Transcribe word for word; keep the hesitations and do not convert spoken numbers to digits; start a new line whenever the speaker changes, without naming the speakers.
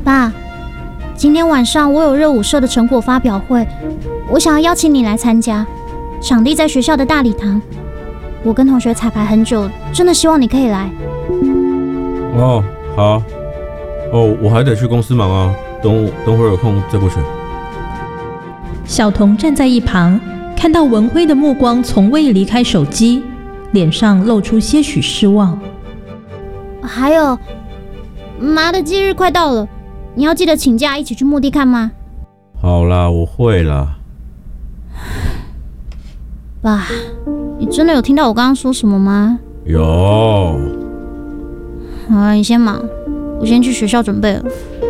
爸，今天晚上我有热舞社的成果发表会，我想要邀请你来参加，场地在学校的大礼堂。我跟同学彩排很久，真的希望你可以来。
哦，好。哦，我还得去公司忙啊，等等会儿有空再过去。
小童站在一旁，看到文辉的目光从未离开手机，脸上露出些许失望。
还有，妈的忌日快到了，你要记得请假一起去墓地看吗？
好啦，我会啦。
爸，你真的有听到我刚刚说什么吗？
有。
好啊，你先忙，我先去学校准备了。